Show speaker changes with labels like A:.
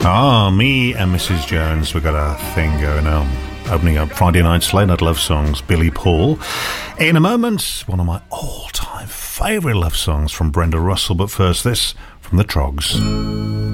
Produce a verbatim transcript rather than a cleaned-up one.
A: Ah, me and Missus Jones, we've got a thing going on. Opening up Friday night's late night love songs, Billy Paul. In a moment, one of my all-time favourite love songs from Brenda Russell, but first this from the Troggs.